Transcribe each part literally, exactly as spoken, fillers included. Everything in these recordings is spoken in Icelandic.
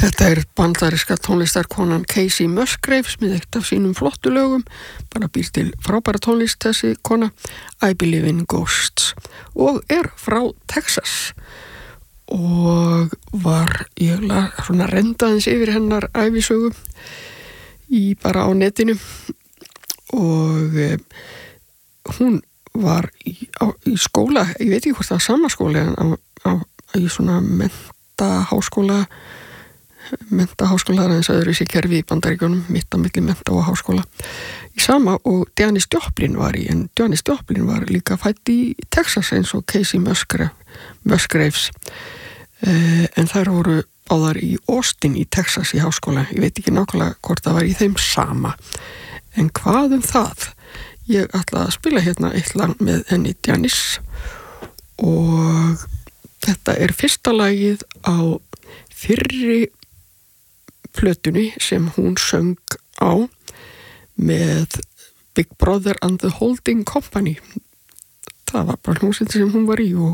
Þetta er bandaríska tónlistarkonan Kacey Musgraves með eitt af sínum flottu lögum, bara býr til frábæra tónlist þessi kona, I Believe in Ghosts, og er frá Texas og var ég svona rendaðins yfir hennar ævisögu í bara á netinu og e, hún var í, á, í skóla, ég veit ekki hvort það var sama skóla en á, á, í svona menntaháskóla menntaháskóla aðeins öðru sér kerfi í Bandaríkjunum, mitt á milli mennta og háskóla í sama og Janis Joplin var í, en Janis Joplin var líka fædd í Texas eins og Kacey Musgraves, Musgraves. Eh, en þær voru báðar í Austin í Texas í háskóla, ég veit ekki nákvæmlega hvort það var í þeim sama, en hvað um það? Ég ætla að spila hérna eitt lag með henni Janis og þetta er fyrsta lagið á fyrri plötunni sem hún söng á með Big Brother and the Holding Company. Það var bara hljómsveit sem hún var í og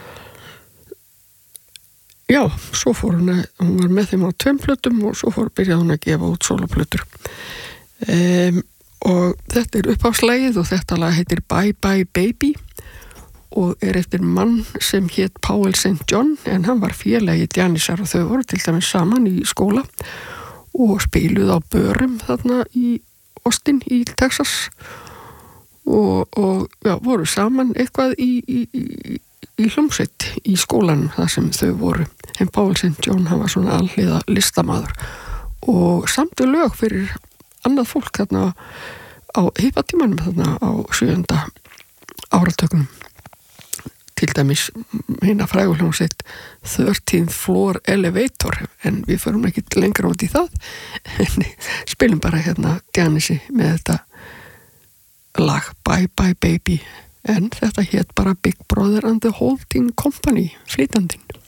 já, svo fór hún að, hún var með þeim á tveim plötum og svo fór byrjaði hún að gefa út soloplötur. Um, og þetta er upphafslægið og þetta lag heitir Bye Bye Baby og er eftir mann sem hét Powell Saint John en hann var félagi Janisar og þau voru til dæmis saman í skóla og spiluð á börum þarna í Austin í Texas og, og já, voru saman eitthvað í, í, í, í hljómsveit í skólanum þar sem þau voru en Powell Saint John hann var svona alhliða listamaður og samtu lög fyrir annað fólk þarna á hippatímanum þarna á sjöunda áratökunum til dæmis hérna fræguljómsveit thirteenth Floor Elevator en við förum ekki lengra út í það en spilum bara hérna Janisi með þetta lag Bye Bye Baby en þetta hét bara Big Brother and the Holding Company flytandinn.